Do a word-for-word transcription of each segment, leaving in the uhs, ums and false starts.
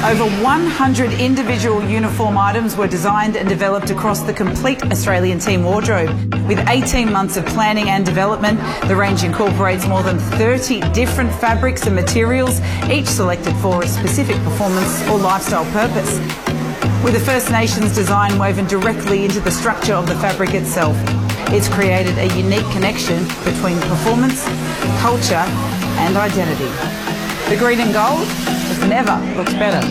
Over one hundred individual uniform items were designed and developed across the complete Australian team wardrobe. With eighteen months of planning and development, the range incorporates more than thirty different fabrics and materials, each selected for a specific performance or lifestyle purpose. With the First Nations design woven directly into the structure of the fabric itself, it's created a unique connection between performance, culture and identity. The green and gold has never looked better.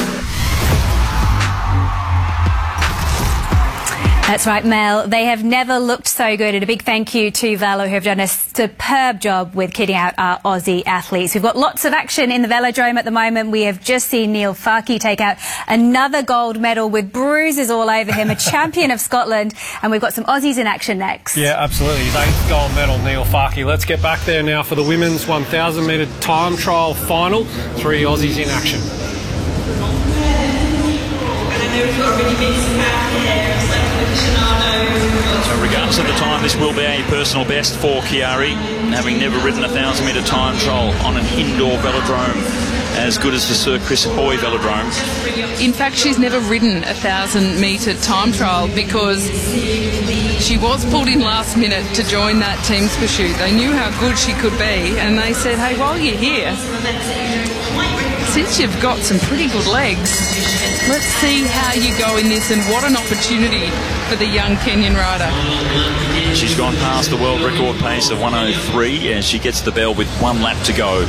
That's right, Mel. They have never looked so good. And a big thank you to Velo, who have done a superb job with kitting out our Aussie athletes. We've got lots of action in the velodrome at the moment. We have just seen Neil Farke take out another gold medal with bruises all over him, a champion of Scotland. And we've got some Aussies in action next. Yeah, absolutely. His eighth gold medal, Neil Farke. Let's get back there now for the women's one thousand metre time trial final. Three Aussies in action. So regardless of the time, this will be a personal best for Chiari, having never ridden a thousand metre time trial on an indoor velodrome as good as the Sir Chris Hoy velodrome. In fact, she's never ridden a thousand metre time trial because she was pulled in last minute to join that team's pursuit. They knew how good she could be, and they said, hey, while you're here, since you've got some pretty good legs, let's see how you go in this, and what an opportunity for the young Kenyan rider. She's gone past the world record pace of one oh three as she gets the bell with one lap to go.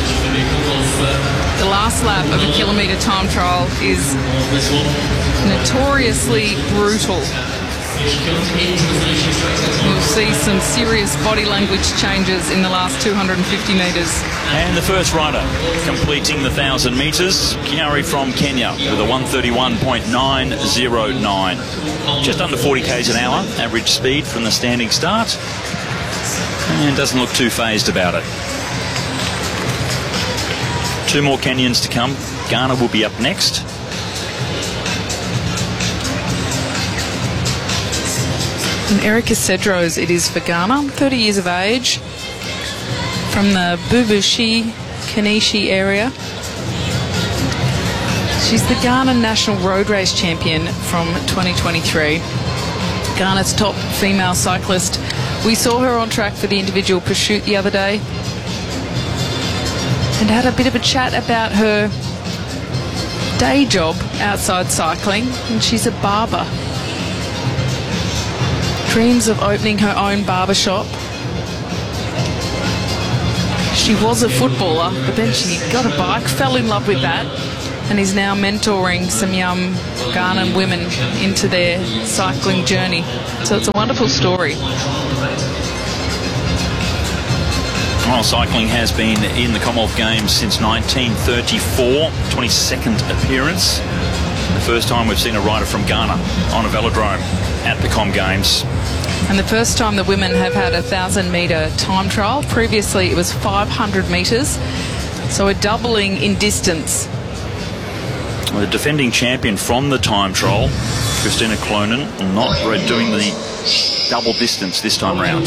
The last lap of a kilometre time trial is notoriously brutal. You'll see some serious body language changes in the last two hundred fifty metres. And the first rider completing the one thousand metres, Chiari from Kenya with a one thirty-one point nine oh nine. Just under forty k's an hour, average speed from the standing start. And doesn't look too phased about it. Two more Kenyans to come. Ghana will be up next. And Erica Cedros, it is for Ghana, thirty years of age, from the Bubushi, Kanishi area. She's the Ghana National Road Race Champion from twenty twenty-three. Ghana's top female cyclist. We saw her on track for the individual pursuit the other day and had a bit of a chat about her day job outside cycling, and she's a barber. Dreams of opening her own barber shop. She was a footballer, but then she got a bike, fell in love with that, and is now mentoring some young Ghanaian women into their cycling journey. So it's a wonderful story. Well, cycling has been in the Commonwealth Games since nineteen thirty-four, twenty-second appearance. The first time we've seen a rider from Ghana on a velodrome at the Com Games. And the first time the women have had a thousand metre time trial. Previously it was five hundred metres, so a doubling in distance. Well, the defending champion from the time trial, Christina Clonan, not doing the double distance this time round.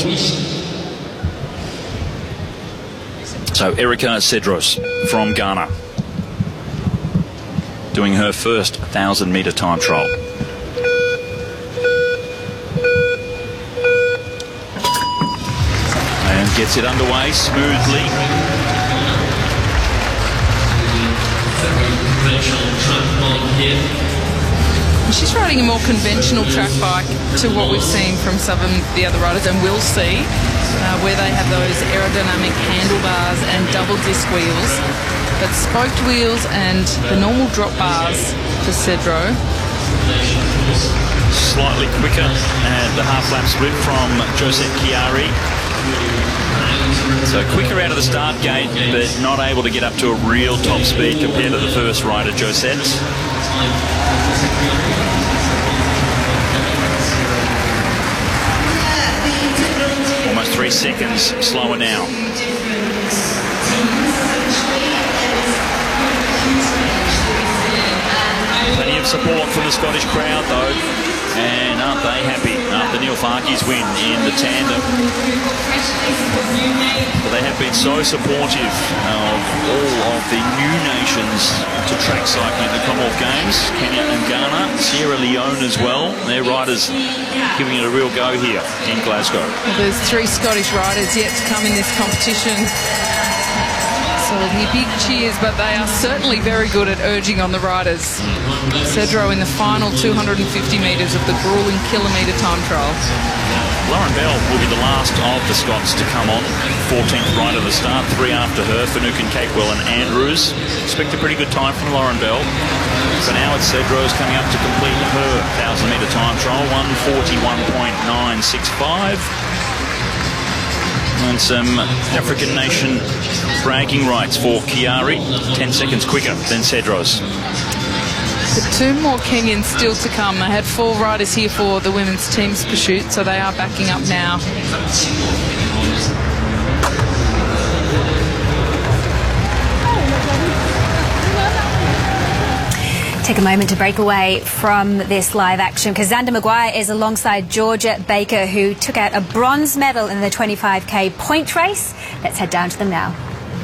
So Erica Cedros from Ghana doing her first thousand metre time trial. And gets it underway smoothly. She's riding a more conventional track bike to what we've seen from some of the other riders, and will see, uh, where they have those aerodynamic handlebars and double disc wheels, but spoked wheels and the normal drop bars for Cedro. Slightly quicker at the half lap split from Josette Chiari. So quicker out of the start gate, but not able to get up to a real top speed compared to the first rider, Josette. Almost three seconds slower now. Plenty of support from the Scottish crowd though. And aren't they happy after Neil Farke's win in the tandem? But they have been so supportive of all of the new nations to track cycling at the Commonwealth Games. Kenya and Ghana, Sierra Leone as well. Their riders giving it a real go here in Glasgow. Well, there's three Scottish riders yet to come in this competition. So big cheers, but they are certainly very good at urging on the riders. Cedro in the final two hundred fifty metres of the gruelling kilometre time trial. Lauren Bell will be the last of the Scots to come on. fourteenth rider to start, three after her, Finucane, Capewell and Andrews. Expect a pretty good time from Lauren Bell. For now, it's Cedro's coming up to complete her one thousand metre time trial, one forty-one point nine six five. And some African nation bragging rights for Chiari, ten seconds quicker than Cedros. The two more Kenyans still to come. They had four riders here for the women's team's pursuit, so they are backing up now. Take a moment to break away from this live action because Xander Maguire is alongside Georgia Baker, who took out a bronze medal in the twenty-five K point race. Let's head down to them now.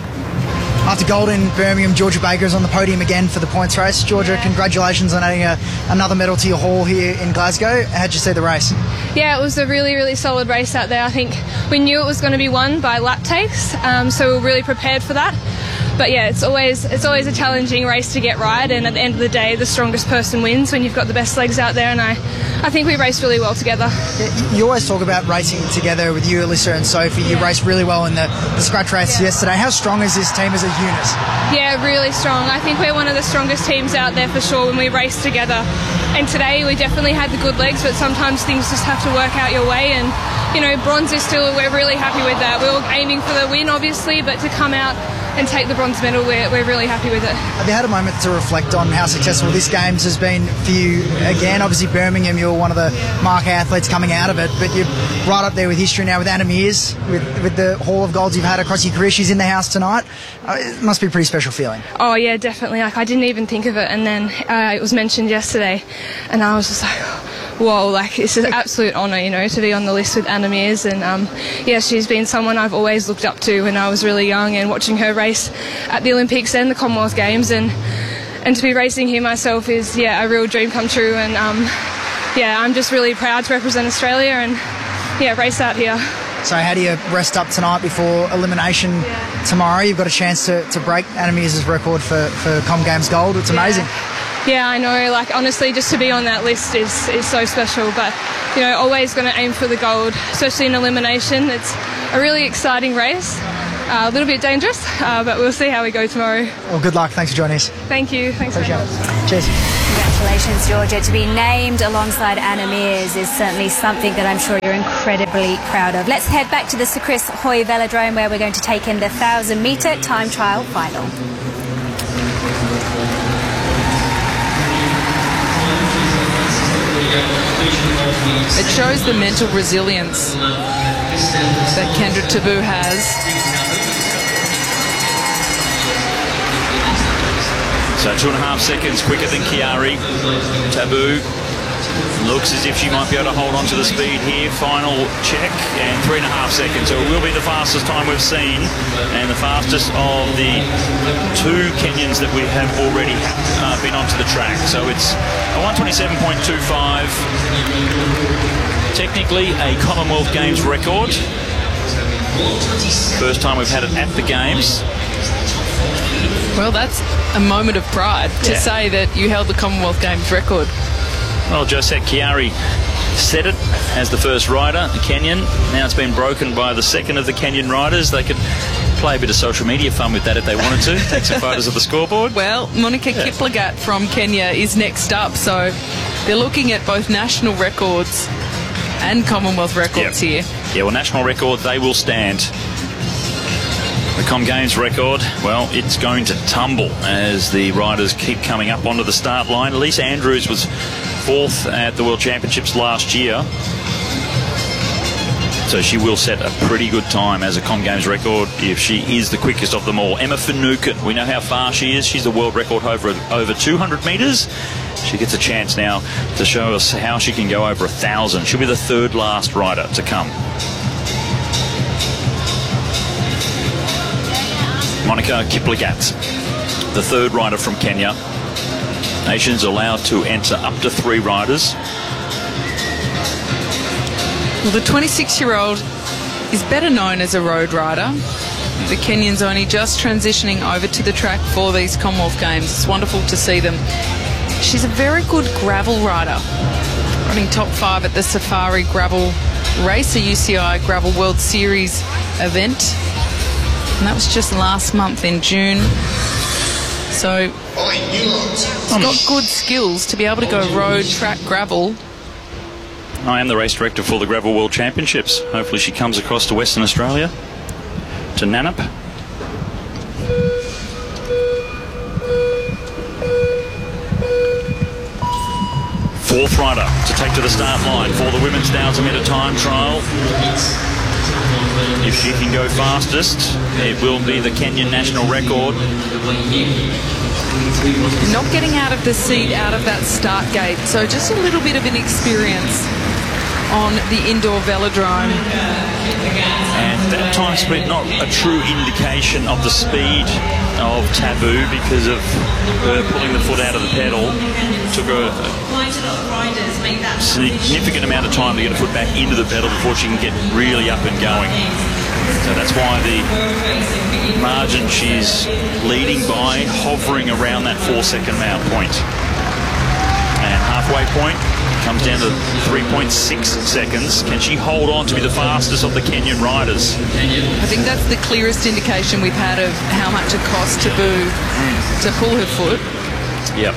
After gold in Birmingham, Georgia Baker is on the podium again for the points race. Georgia, yeah. Congratulations on adding a, another medal to your haul here in Glasgow. How'd you see the race? Yeah, it was a really, really solid race out there. I think we knew it was going to be won by lap takes, um, so we were really prepared for that. But yeah, it's always it's always a challenging race to get right, and at the end of the day, the strongest person wins when you've got the best legs out there, and I, I think we raced really well together. You always talk about racing together with you, Alyssa and Sophie. You raced really well in the, the scratch race yeah. yesterday. How strong is this team as a unit? Yeah, really strong. I think we're one of the strongest teams out there for sure when we race together. And today we definitely had the good legs, but sometimes things just have to work out your way, and you know, bronze is still, we're really happy with that. We're all aiming for the win, obviously, but to come out and take the bronze medal, we're, we're really happy with it. Have you had a moment to reflect on how successful this Games has been for you again? Obviously Birmingham, you're one of the marquee athletes coming out of it, but you're right up there with history now with Anna Mears, with, with the haul of golds you've had across your career. She's in the house tonight. Uh, it must be a pretty special feeling. Oh yeah, definitely. Like I didn't even think of it, and then uh, it was mentioned yesterday, and I was just like, whoa, like it's an absolute honour, you know, to be on the list with Anna Mears. And um, yeah, she's been someone I've always looked up to when I was really young, and watching her race at the Olympics and the Commonwealth Games, and and to be racing here myself is yeah a real dream come true. And um, yeah, I'm just really proud to represent Australia and yeah race out here. So how do you rest up tonight before elimination yeah. tomorrow? You've got a chance to, to break Anna Mears' record for, for Com Games gold. It's amazing. Yeah. Yeah, I know. Like honestly, just to be on that list is is so special. But you know, always going to aim for the gold, especially in elimination. It's a really exciting race. Uh, a little bit dangerous, uh, but we'll see how we go tomorrow. Well, good luck. Thanks for joining us. Thank you. Thanks very much. Cheers. Congratulations, Georgia. To be named alongside Anna Mears is certainly something that I'm sure you're incredibly proud of. Let's head back to the Sir Chris Hoy Velodrome, where we're going to take in the one thousand metre time trial final. It shows the mental resilience that Kendra Taboo has. So two and a half seconds quicker than Chiari. Taboo looks as if she might be able to hold on to the speed here. Final check, and three and a half seconds. So it will be the fastest time we've seen, and the fastest of the two Kenyans that we have already uh, been onto the track. So it's a one twenty-seven point two five. Technically a Commonwealth Games record. First time we've had it at the Games. Well, that's a moment of pride to yeah. say that you held the Commonwealth Games record. Well, Josette Chiari set it as the first rider, the Kenyan. Now it's been broken by the second of the Kenyan riders. They could play a bit of social media fun with that if they wanted to. Take some photos of the scoreboard. Well, Monica yeah. Kiplagat from Kenya is next up, so they're looking at both national records and Commonwealth records yep. here. Yeah, well, national record, they will stand. The Com Games record, well, it's going to tumble as the riders keep coming up onto the start line. Elise Andrews was fourth at the World Championships last year. So she will set a pretty good time as a Com Games record if she is the quickest of them all. Emma Finucane, we know how fast she is. She's the world record over over two hundred metres. She gets a chance now to show us how she can go over a thousand. She'll be the third last rider to come. Monica Kiplagat, the third rider from Kenya. Nations allowed to enter up to three riders. Well, the twenty-six-year-old is better known as a road rider. The Kenyans only just transitioning over to the track for these Commonwealth Games. It's wonderful to see them. She's a very good gravel rider, running top five at the Safari Gravel Race, a U C I Gravel World Series event. And that was just last month in June. So she's got good skills to be able to go road, track, gravel. I am the race director for the Gravel World Championships. Hopefully she comes across to Western Australia, to Nannup. Fourth rider to take to the start line for the women's one thousand metre time trial. If she can go fastest, it will be the Kenyan national record. Not getting out of the seat, out of that start gate. So just a little bit of an experience on the indoor velodrome. And that time split, not a true indication of the speed of Taboo because of her pulling the foot out of the pedal. Took her a significant amount of time to get her foot back into the pedal before she can get really up and going. So that's why the margin she's leading by, hovering around that four second mile point. And halfway point comes down to three point six seconds. Can she hold on to be the fastest of the Kenyan riders? I think that's the clearest indication we've had of how much it costs Taboo mm. to pull her foot. Yep.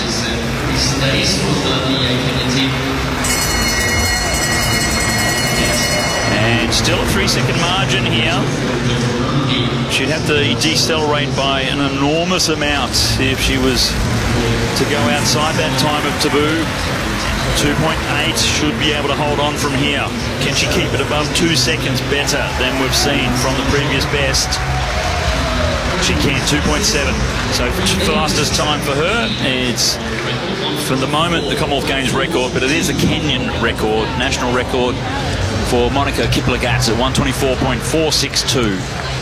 And still a three second margin here. She'd have to decelerate by an enormous amount if she was to go outside that time of Taboo. two point eight should be able to hold on from here. Can she keep it above two seconds better than we've seen from the previous best? She can, two point seven. So fastest time for her. It's, for the moment, the Commonwealth Games record, but it is a Kenyan record, national record for Monica Kiplagat at one twenty-four point four six two.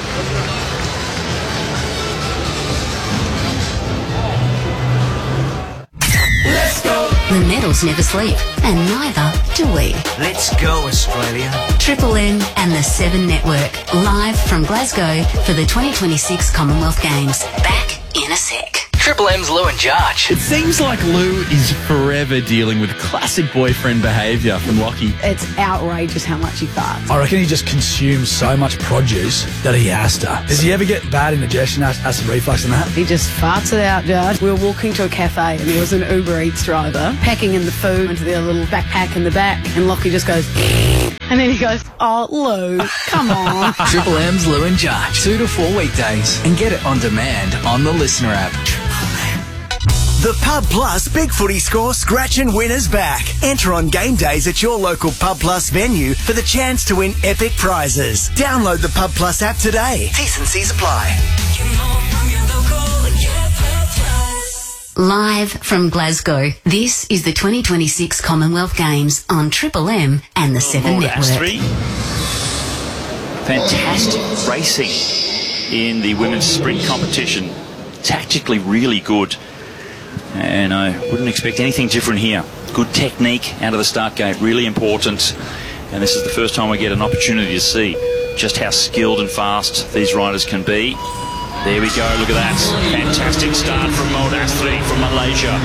The medals never sleep, and neither do we. Let's go, Australia. Triple M and the Seven Network, live from Glasgow for the twenty twenty-six Commonwealth Games. Back in a sec. Triple M's Lou and Jarge. It seems like Lou is forever dealing with classic boyfriend behaviour from Lockie. It's outrageous how much he farts. I reckon he just consumes so much produce that he has to. Does he ever get bad indigestion, acid reflux and that? He just farts it out, Jarge. We were walking to a cafe and there was an Uber Eats driver packing in the food into their little backpack in the back, and Lockie just goes... And then he goes, oh, Lou, come on. Triple M's Lou and Jarge. Two to four weekdays. And get it on demand on the Listener app. The Pub Plus Big Footy Score Scratch and Win is back. Enter on game days at your local Pub Plus venue for the chance to win epic prizes. Download the Pub Plus app today. T's and C's apply. Live from Glasgow, this is the twenty twenty-six Commonwealth Games on Triple M and the Seven Lord Network. Astrid. Fantastic racing in the women's sprint competition. Tactically really good. And I wouldn't expect anything different here. Good technique out of the start gate, really important. And this is the first time we get an opportunity to see just how skilled and fast these riders can be. There we go, look at that. Fantastic start from Lord Astrid from Malaysia.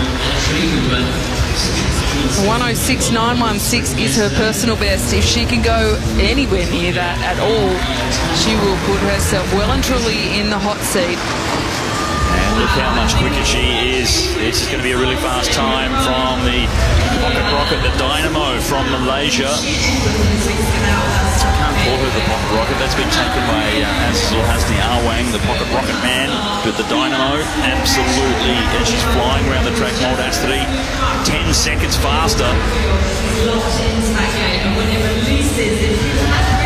one oh six point nine one six is her personal best. If she can go anywhere near that at all, she will put herself well and truly in the hot seat. And look how much quicker she is. This is going to be a really fast time from the Pocket Rocket, the Dynamo from Malaysia. I can't call her the Pocket Rocket. That's been taken by uh, Azizul Hasni Awang, the Pocket Rocket man. But the Dynamo, absolutely, and she's flying around the track, Lord Astrid, ten seconds faster.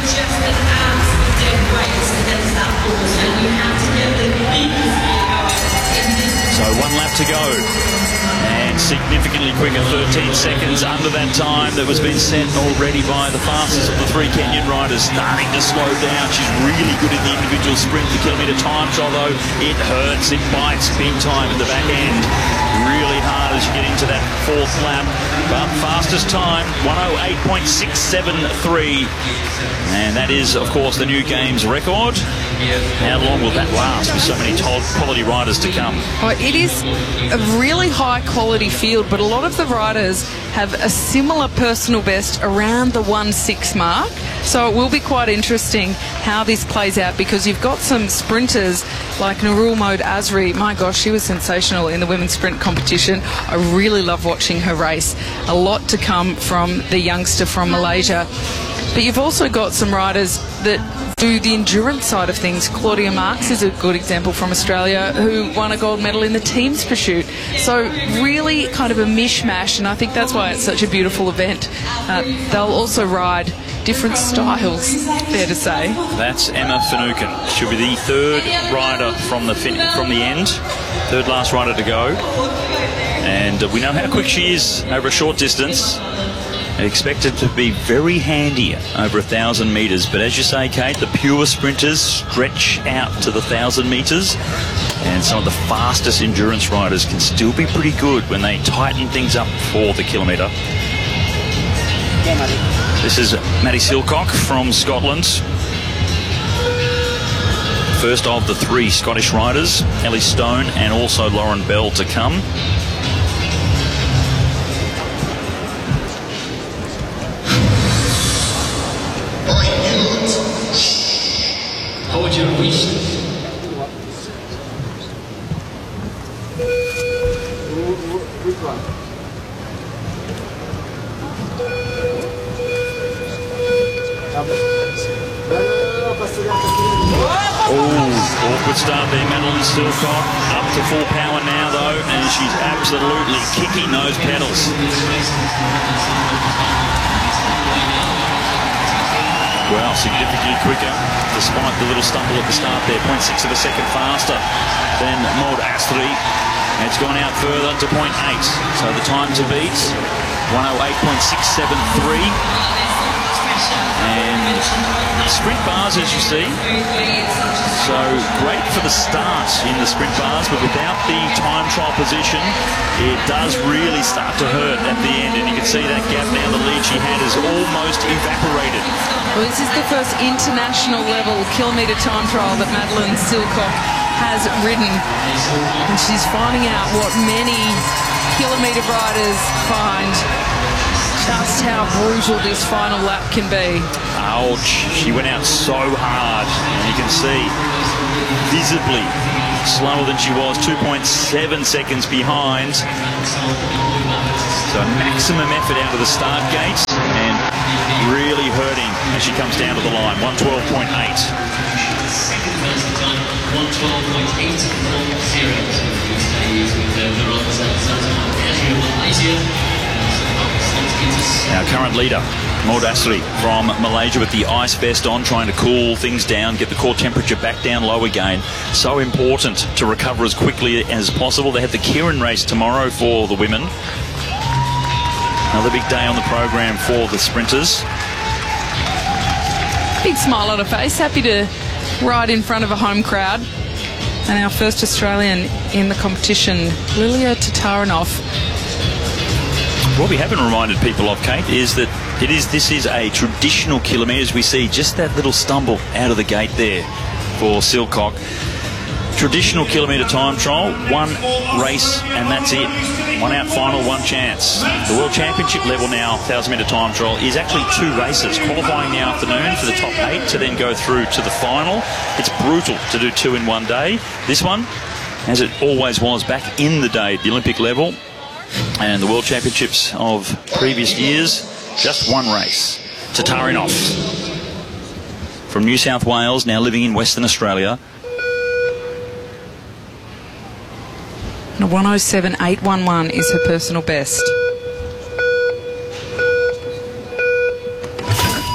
So one lap to go, and significantly quicker, thirteen seconds under that time that was been set already by the fastest of the three Kenyan riders, starting to slow down. She's really good in the individual sprint. The kilometre time trial, though, it hurts, it bites big time at the back end. Really hard as you get into that fourth lap. But fastest time, one oh eight point six seven three. And that is, of course, the new games record. How long will that last with so many top quality riders to come? Well, it is a really high quality field, but a lot of the riders have a similar personal best around the one six mark. So it will be quite interesting how this plays out, because you've got some sprinters like Nurul Mode Asri. My gosh, she was sensational in the women's sprint competition. I really love watching her race. A lot to come from the youngster from Malaysia. But you've also got some riders that do the endurance side of things. Claudia Marks is a good example from Australia, who won a gold medal in the team's pursuit. So really kind of a mishmash, and I think that's why it's such a beautiful event. Uh, they'll also ride different styles, fair to say. That's Emma Finucane. She'll be the third rider from the fin from the end, third last rider to go. And uh, we know how quick she is over a short distance. Expected to be very handy over a thousand metres, but as you say, Kate, the pure sprinters stretch out to the thousand metres, and some of the fastest endurance riders can still be pretty good when they tighten things up for the kilometre. This is Maddie Silcock from Scotland. First of the three Scottish riders, Ellie Stone and also Lauren Bell to come. Hold your wish. Oh, awkward start there, Madeline Silcock. Up to full power now, though, and she's absolutely kicking those pedals. Well, significantly quicker, despite the little stumble at the start there. zero point six of a second faster than Maud Astley. It's gone out further to zero point eight. So the time to beat, one oh eight point six seven three. And sprint bars, as you see. So great for the start in the sprint bars, but without the time trial position, it does really start to hurt at the end. And you can see that gap now, the lead she had is almost evaporated. Well, this is the first international level kilometre time trial that Madeline Silcock has ridden. And she's finding out what many kilometre riders find, just how brutal this final lap can be. Ouch. She went out so hard. And you can see visibly slower than she was, two point seven seconds behind. So maximum effort out of the start gates and really hurting as she comes down to the line. one twelve point eight. one twelve point eight Our current leader, Maud Astley from Malaysia, with the ice vest on, trying to cool things down, get the core temperature back down low again. So important to recover as quickly as possible. They have the Keirin race tomorrow for the women. Another big day on the program for the sprinters. Big smile on her face, happy to ride in front of a home crowd. And our first Australian in the competition, Lilia Tatarinov. What we haven't reminded people of, Kate, is that it is this is a traditional kilometre. As we see just that little stumble out of the gate there for Silcock. Traditional kilometre time trial, one race and that's it. One out final, one chance. The World Championship level now, one thousand metre time trial, is actually two races. Qualifying in the afternoon for the top eight to then go through to the final. It's brutal to do two in one day. This one, as it always was back in the day at the Olympic level, and the World Championships of previous years, just one race. Tatarinov from New South Wales, now living in Western Australia. one oh seven point eight one one is her personal best. Oh,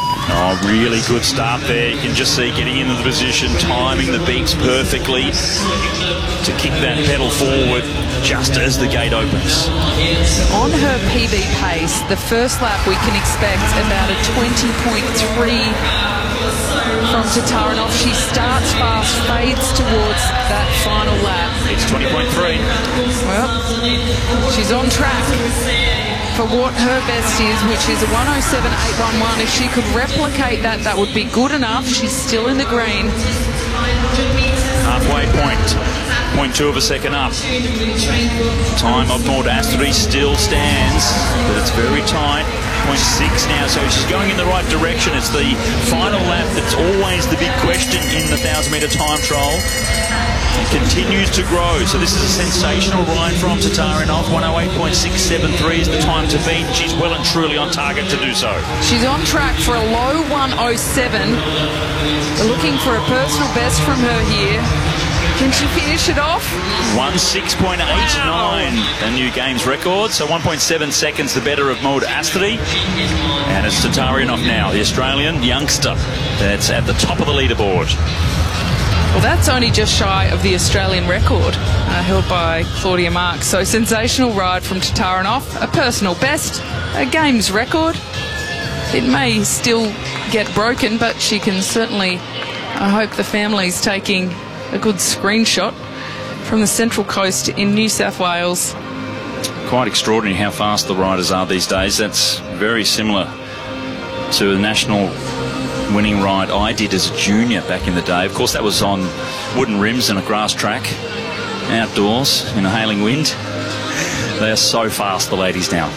Oh, really good start there. You can just see getting into the position, timing the beaks perfectly to kick that pedal forward just as the gate opens. On her P B pace, the first lap we can expect about a twenty point three from Tatarinov. She starts fast, fades towards that final lap. It's twenty point three. Well, she's on track for what her best is, which is a one oh seven point eight one one. If she could replicate that, that would be good enough. She's still in the green. Halfway point. zero point two of a second up. Time of Maud Astary still stands, but it's very tight. zero point six now, so she's going in the right direction. It's the final lap that's always the big question in the one thousand metre time trial. It continues to grow, so this is a sensational ride from Tatarinov. one oh eight point six seven three is the time to beat. She's well and truly on target to do so. She's on track for a low one oh seven. We're looking for a personal best from her here. Can she finish it off? one six point eight nine, the new games record. So one point seven seconds the better of Maud Astary. And it's Tatarinov now, the Australian youngster that's at the top of the leaderboard. Well, that's only just shy of the Australian record uh, held by Claudia Marks. So sensational ride from Tatarinov, a personal best, a games record. It may still get broken, but she can certainly, I hope the family's taking a good screenshot from the Central Coast in New South Wales. Quite extraordinary how fast the riders are these days. That's very similar to the national winning ride I did as a junior back in the day. Of course, that was on wooden rims and a grass track, outdoors in a hailing wind. They are so fast, the ladies now.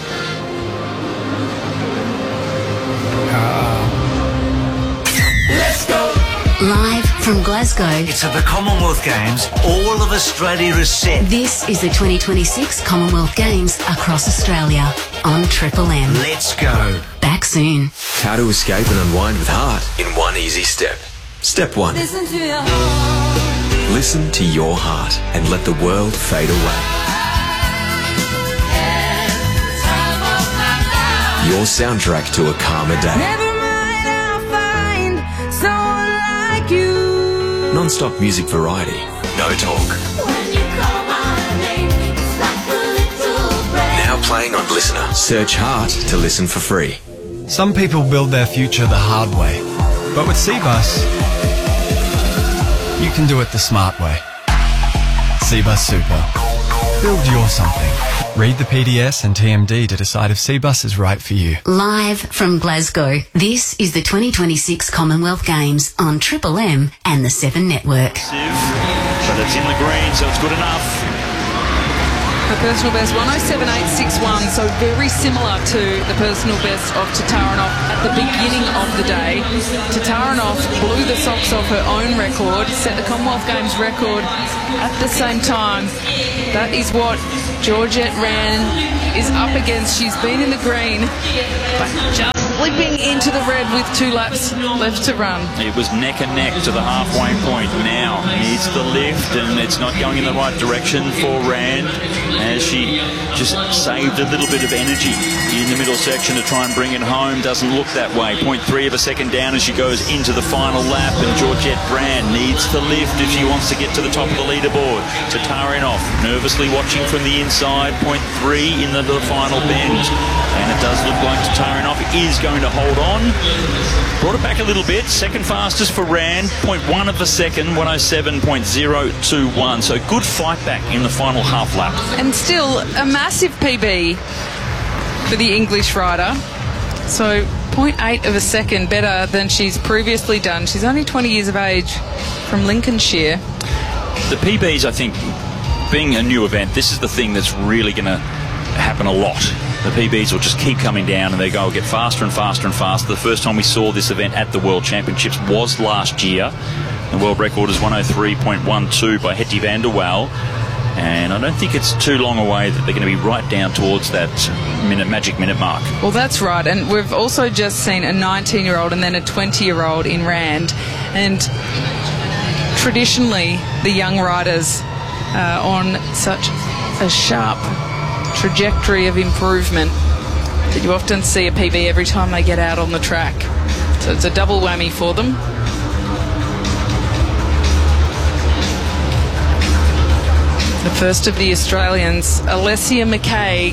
Let's go! Live from Glasgow. It's at the Commonwealth Games. All of Australia is set. This is the twenty twenty-six Commonwealth Games across Australia on Triple M. Let's go. Back soon. How to escape and unwind with heart in one easy step. Step one. Listen to your heart. Listen to your heart and let the world fade away. Your soundtrack to a calmer day. Never mind, I'll find someone like you. Non-stop music variety. No talk. When you call my name, it's like a little breath. Now playing on Listener. Search Heart to listen for free. Some people build their future the hard way, but with Cbus, you can do it the smart way. Cbus Super. Build your something. Read the P D S and T M D to decide if Cbus is right for you. Live from Glasgow, this is the twenty twenty-six Commonwealth Games on Triple M and the Seven Network. But it's in the green, so it's good enough. Her personal best, one oh seven point eight six one, so very similar to the personal best of Tatarinov at the beginning of the day. Tatarinov blew the socks off her own record, set the Commonwealth Games record at the same time. That is what Georgette Ran is up against. She's been in the green, but just slipping into the red with two laps left to run. It was neck and neck to the halfway point. Now needs the lift, and it's not going in the right direction for Rand, as she just saved a little bit of energy in the middle section to try and bring it home. Doesn't look that way. zero point three of a second down as she goes into the final lap, and Georgette Brand needs to lift if she wants to get to the top of the leaderboard. Tatarinov nervously watching from the inside, zero point three in the, the final bend, and it does look like Tatarinov is going to hold on. Brought it back a little bit. Second fastest for Rand, zero point one of a second, one oh seven point oh two one. So good fight back in the final half lap. And still a massive P B for the English rider. So zero point eight of a second better than she's previously done. She's only twenty years of age, from Lincolnshire. The P Bs, I think, being a new event, this is the thing that's really going to happen a lot. The P Bs will just keep coming down, and they go get faster and faster and faster. The first time we saw this event at the World Championships was last year. The world record is one oh three point one two by Hetty van der Waal. And I don't think it's too long away that they're going to be right down towards that minute magic minute mark. Well, that's right. And we've also just seen a nineteen-year-old and then a twenty-year-old in Rand. And traditionally, the young riders are on such a sharp trajectory of improvement that you often see a P B every time they get out on the track. So it's a double whammy for them. The first of the Australians, Alessia McCaig.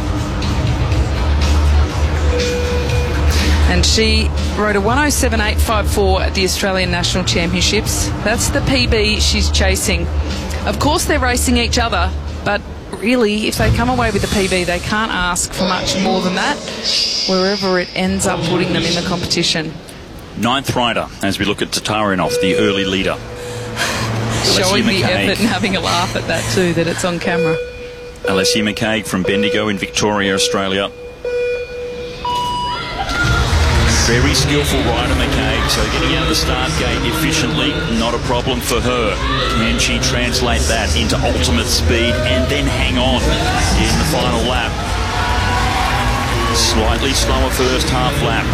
And she rode a one oh seven eight five four at the Australian National Championships. That's the P B she's chasing. Of course they're racing each other, but really if they come away with the P B they can't ask for much more than that, wherever it ends up putting them in the competition. Ninth rider as we look at Tatarinov, the early leader. Showing the effort and having a laugh at that too, that it's on camera. Alessia McCaig from Bendigo in Victoria, Australia. Very skillful rider, McCaig, so getting out of the start gate efficiently, not a problem for her. Can she translate that into ultimate speed and then hang on in the final lap? Slightly slower first half lap.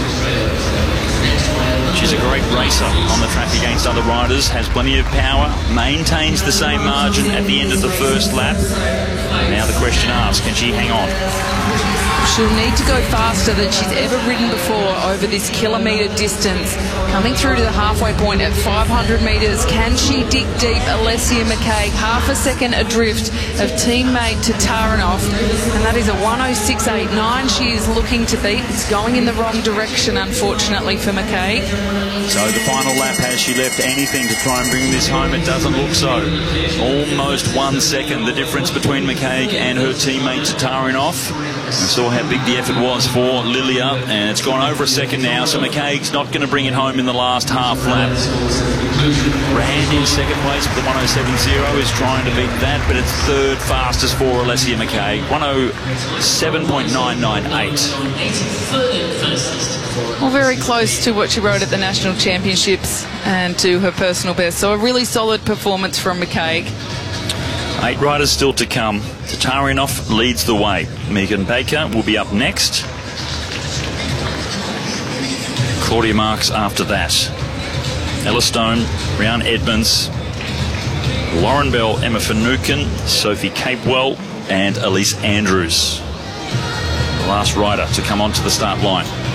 She's a great racer on the track against other riders, has plenty of power, maintains the same margin at the end of the first lap. Now the question asks, can she hang on? She'll need to go faster than she's ever ridden before over this kilometre distance. Coming through to the halfway point at five hundred metres, can she dig deep? Alessia McCaig, half a second adrift of teammate Tatarinov, and that is a one oh six eight nine she is looking to beat. It's going in the wrong direction, unfortunately, for McCaig. So the final lap, has she left anything to try and bring this home? It doesn't look so. Almost one second the difference between McCaig and her teammate Tatarinov. I saw how big the effort was for Lilia, and it's gone over a second now, so McCaig's not going to bring it home in the last half lap. Rand in second place with the one oh seven oh is trying to beat that, but it's third fastest for Alessia McCaig, one oh seven point nine nine eight. Well, very close to what she rode at the National Championships and to her personal best, so a really solid performance from McCaig. Eight riders still to come. Tatarinov leads the way. Megan Baker will be up next. Claudia Marks after that. Ella Stone, Rhiannon Edmonds, Lauren Bell, Emma Finucane, Sophie Capewell and Elise Andrews. The last rider to come onto the start line.